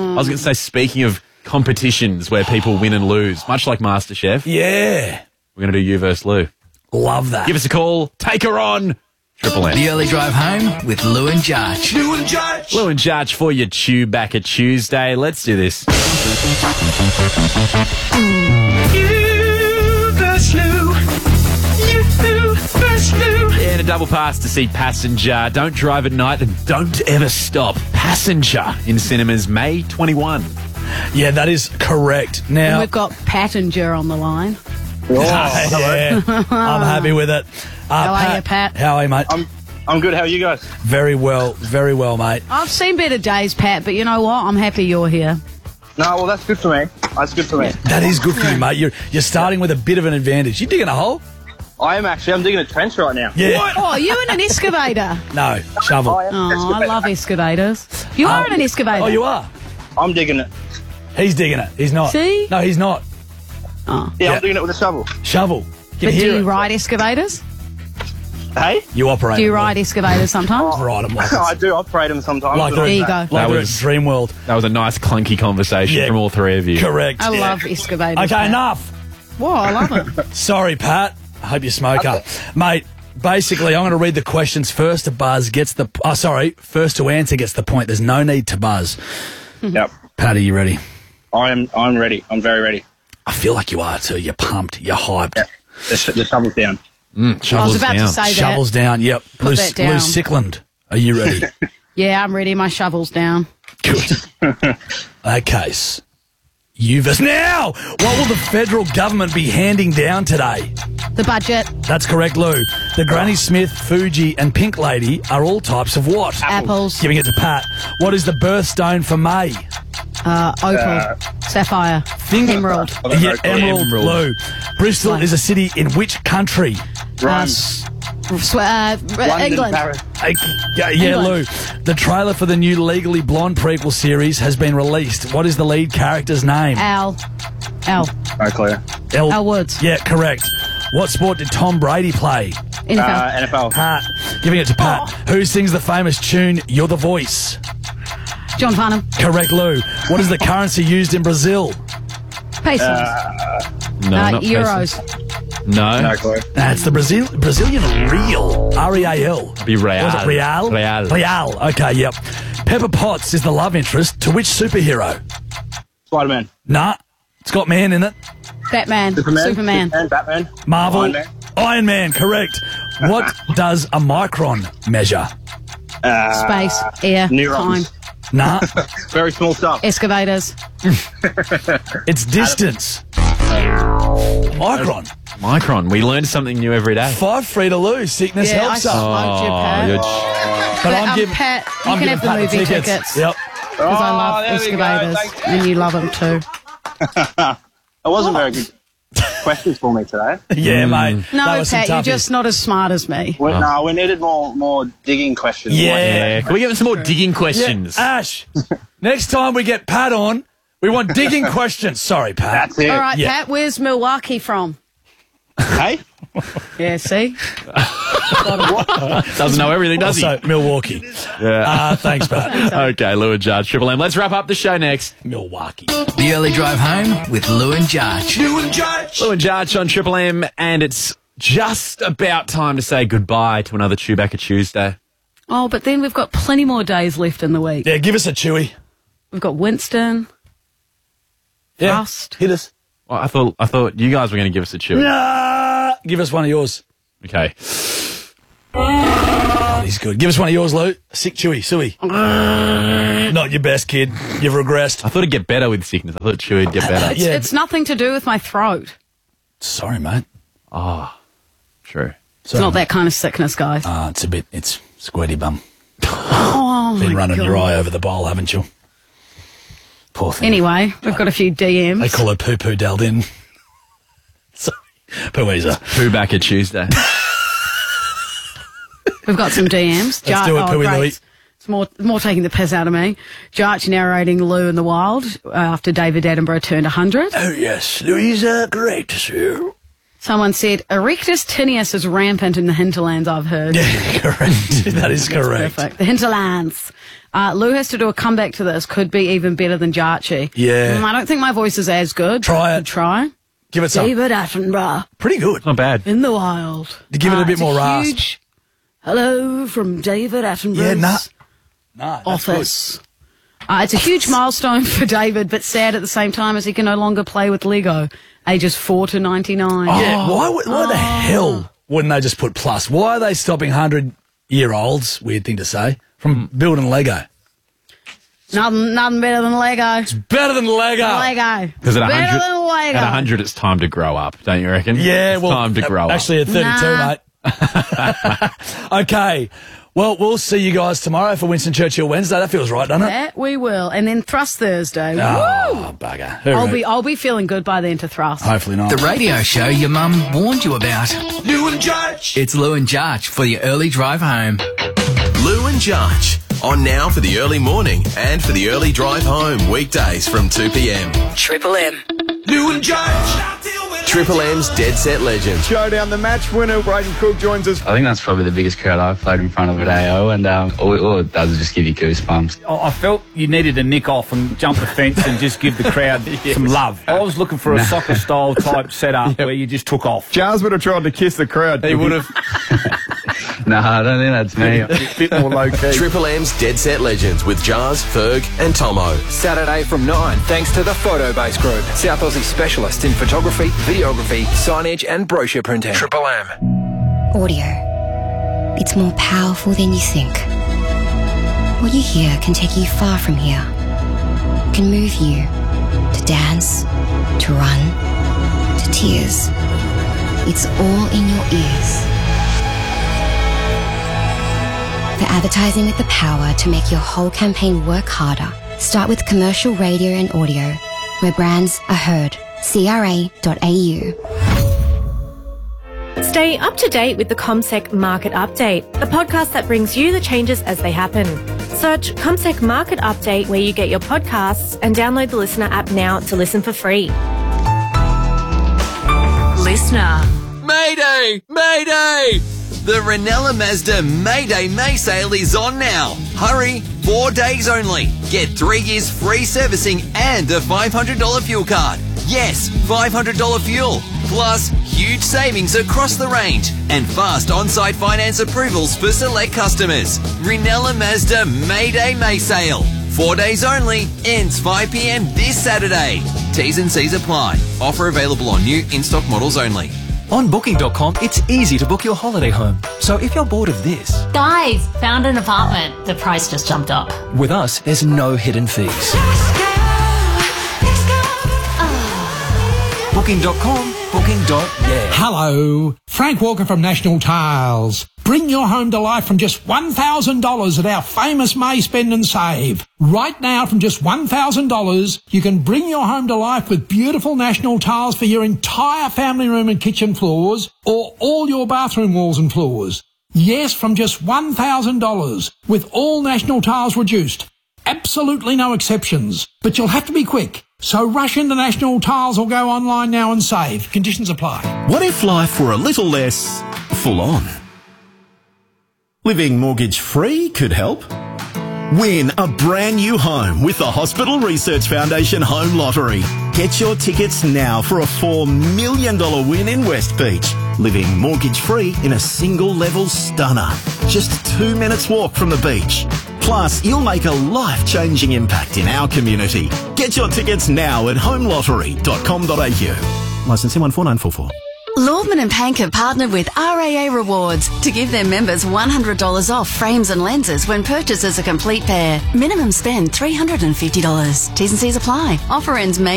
of competitions where people win and lose, much like MasterChef. Yeah. We're going to do You vs. Lou. Love that. Give us a call. Take her on. Triple M. The early drive home with Lou and Judge. Lou and Judge for your Chew Back at Tuesday. Let's do this. You versus Lou. You versus Lou. And a double pass to see Passenger. Don't drive at night and don't ever stop. Passenger in cinemas May 21. Yeah, that is correct. And Now, we've got Pattinger on the line. yeah, I'm happy with it. How are you, Pat? How are you, mate? I'm good. How are you guys? Very well, mate. I've seen better days, Pat, but you know what? I'm happy you're here. No, well, that's good for me. That's good for me. That is good for you, mate. You're starting with a bit of an advantage. You digging a hole? I am actually. I'm digging a trench right now. Yeah. What? Oh, are you in an excavator? No, shovel. Oh, I love excavators. You are in an excavator. Oh, you are? I'm digging it. He's digging it. He's not. See? No, he's not. Oh. Yeah, I'm digging it with a shovel. Shovel. Can But hear do you it. ride excavators? Hey? You operate. Do you them. ride excavators sometimes? Ride them like I do operate them sometimes. Like There you go. Like That they're was- at Dream World. That was a nice clunky conversation from all three of you. Correct. I love excavators. Okay, Pat. enough. Whoa, I love it. Sorry, Pat. I hope you smoke up. Mate, basically, I'm going to read the questions. First to buzz gets the... first to answer gets the point. There's no need to buzz. Yep. Pat, are you ready? I'm ready. I'm very ready. I feel like you are too. You're pumped. You're hyped. Yeah. The shovel's down. I was about to say that. Shovels down. Yep. Put that down. Lou Sickland. Are you ready? Yeah, I'm ready. My shovel's down. Good. Okay. You versus now. What will the federal government be handing down today? The budget. That's correct, Lou. The Granny Smith, Fuji, and Pink Lady are all types of what? Apples. Giving it to Pat. What is the birthstone for May? Opal. Sapphire. Emerald. Yeah, Emerald. Lou. Bristol is a city in which country? England. Yeah, Lou. The trailer for the new Legally Blonde prequel series has been released. What is the lead character's name? Al. No clue. Al Woods. Yeah, correct. What sport did Tom Brady play? NFL. NFL. Pat. Giving it to Pat. Who sings the famous tune You're the Voice? John Farnham. Correct, Lou. What is the currency used in Brazil? Pesos. No, not Euros. pesos. No. No clue. That's the Brazilian real. R-E-A-L. Be Real. Was it Real? Real. Real. Okay, yep. Pepper Potts is the love interest to which superhero? Spider-Man. Nah. It's got man in it. Batman. Superman. Batman. Marvel. Iron Man. Iron Man, correct. What does a micron measure? Space, air, neurons. time. Nah. Very small stuff. Excavators. It's distance. Micron. We learn something new every day. 5 free to lose. Sickness helps us. But Pat, you can have the movie tickets. Yep. Because I love excavators, and you love them too. It wasn't very good questions for me today. Yeah, mate. No, Pat, you're just not as smart as me. No, we needed more digging questions. Yeah. Can we get some more digging questions? Yeah. Ash, next time we get Pat on, we want digging questions. Sorry, Pat. That's it. All right, Pat, where's Milwaukee from? Hey? Yeah, see? Doesn't know everything, does he? Also, Milwaukee. Yeah. Thanks, Pat. Okay, Lou and Judge, Triple M. Let's wrap up the show next. Milwaukee. The early drive home with Lou and Judge. Lou and Judge on Triple M, and it's just about time to say goodbye to another Chewbacca Tuesday. Oh, but then we've got plenty more days left in the week. Yeah, give us a Chewy. We've got Winston. Yeah, Rust. hit us. Well, I thought you guys were going to give us a Chewy. Nah, give us one of yours. Okay. Oh, he's good. Give us one of yours, Lou. Sick Chewy, Suey. Not your best, kid. You've regressed. I thought it'd get better with sickness. I thought Chewy would get better. It's nothing to do with my throat. Sorry, mate. Oh, true. It's not that kind of sickness, guys. It's squirty bum. Oh, Been my running God. your eye over the bowl, haven't you? Poor thing. Anyway, we've got a few DMs. They call her Poo-Poo Daldin. Sorry. Pooeza. Chewbacca Tuesday. We've got some DMs. Let's do it, Pooey great. Louie. It's more taking the piss out of me. Jarch narrating Lou in the Wild after David Attenborough turned 100. Oh, yes. Louisa, great to see you. Someone said, Erectus tinnitus is rampant in the hinterlands, I've heard. Yeah, correct. That is correct. Perfect. The hinterlands. Lou has to do a comeback to this. Could be even better than Jarchi. Yeah. I don't think my voice is as good. Try it. Try. Give it some. David Attenborough. Pretty good. Not bad. In the Wild. To give it a bit it's more rasp. Huge hello from David Attenborough's office. It's a huge milestone for David, but sad at the same time as he can no longer play with Lego. Ages 4 to 99. Yeah, why the hell wouldn't they just put plus? Why are they stopping 100-year-olds, weird thing to say, from building Lego? Nothing better than Lego. It's better than Lego. Lego. Because at better than Lego. At 100, it's time to grow up, don't you reckon? Yeah, it's time to grow up. Actually, at 32, mate. Okay. Well, we'll see you guys tomorrow for Winston Churchill Wednesday. That feels right, doesn't it? That we will. And then Thrust Thursday. Oh, Woo! bugger. I'll be feeling good by then to Thrust. Hopefully not. The radio show your mum warned you about. Lou and Judge. It's Lou and Judge for your early drive home. Lou and Judge. On now for the early morning and for the early drive home. Weekdays from 2 p.m. Triple M. Lou and Judge. Triple M's Dead Set Legends. Showdown, the match winner, Braden Cook, joins us. I think that's probably the biggest crowd I've played in front of at AO, and all it does is just give you goosebumps. I felt you needed to nick off and jump the fence and just give the crowd some love. I was looking for a soccer-style type setup where you just took off. Jars would have tried to kiss the crowd. He would have. No, I don't think that's me. A bit more low-key. Triple M's Dead Set Legends with Jars, Ferg and Tomo. Saturday from 9, thanks to the Photobase Group, South Aussie specialist in photography, videography, signage and brochure printing. Triple M. Audio. It's more powerful than you think. What you hear can take you far from here. It can move you to dance, to run, to tears. It's all in your ears. For advertising with the power to make your whole campaign work harder, start with commercial radio and audio, where brands are heard. CRA.au. Stay up to date with the CommSec Market Update, the podcast that brings you the changes as they happen. Search CommSec Market Update where you get your podcasts and download the Listener app now to listen for free. Listener. Mayday! Mayday! The Ranella Mazda Mayday May sale is on now. Hurry, 4 days only. Get 3 years free servicing and a $500 fuel card. Yes, $500 fuel. Plus, huge savings across the range and fast on-site finance approvals for select customers. Ranella Mazda Mayday May sale. 4 days only. Ends 5 p.m. this Saturday. T's and C's apply. Offer available on new in-stock models only. On Booking.com, it's easy to book your holiday home. So if you're bored of this, Guys, found an apartment. The price just jumped up. with us, there's no hidden fees. Booking.com, booking.yeah. Hello, Frank Walker from National Tiles. Bring your home to life from just $1,000 at our famous May Spend and Save. Right now, from just $1,000, you can bring your home to life with beautiful National Tiles for your entire family room and kitchen floors, or all your bathroom walls and floors. Yes, from just $1,000, with all National Tiles reduced. Absolutely no exceptions. But you'll have to be quick. So rush into National Tiles or go online now and save. Conditions apply. What if life were a little less full on? Living mortgage-free could help. Win a brand new home with the Hospital Research Foundation Home Lottery. Get your tickets now for a $4 million win in West Beach. Living mortgage-free in a single-level stunner. Just 2 minutes walk from the beach. Plus, you'll make a life-changing impact in our community. Get your tickets now at homelottery.com.au. Licence M14944. Lordman and Pank have partnered with RAA Rewards to give their members $100 off frames and lenses when purchases a complete pair. Minimum spend $350. T's and C's apply. Offer ends May